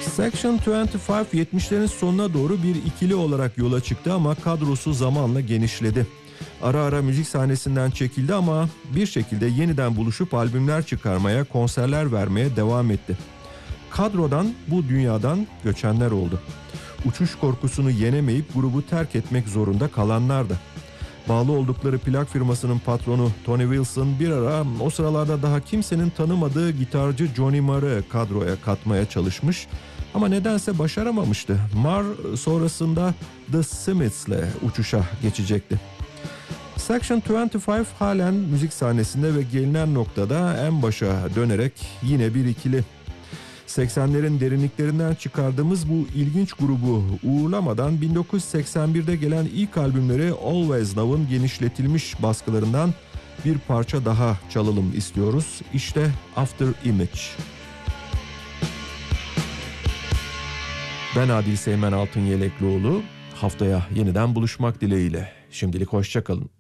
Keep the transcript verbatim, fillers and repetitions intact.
Section yirmi beş yetmişlerin sonuna doğru bir ikili olarak yola çıktı ama kadrosu zamanla genişledi. Ara ara müzik sahnesinden çekildi ama bir şekilde yeniden buluşup albümler çıkarmaya, konserler vermeye devam etti. Kadrodan, bu dünyadan göçenler oldu. Uçuş korkusunu yenemeyip grubu terk etmek zorunda kalanlar da. Bağlı oldukları plak firmasının patronu Tony Wilson bir ara o sıralarda daha kimsenin tanımadığı gitarcı Johnny Marr'ı kadroya katmaya çalışmış ama nedense başaramamıştı. Marr sonrasında The Smiths'le uçuşa geçecekti. Section yirmi beş halen müzik sahnesinde ve gelinen noktada en başa dönerek yine bir ikili. seksenlerin derinliklerinden çıkardığımız bu ilginç grubu uğurlamadan bin dokuz yüz seksen birde gelen ilk albümleri Always Love'ın genişletilmiş baskılarından bir parça daha çalalım istiyoruz. İşte After Image. Ben Adil Seymen Altınyeleklioğlu. Haftaya yeniden buluşmak dileğiyle. Şimdilik hoşça kalın.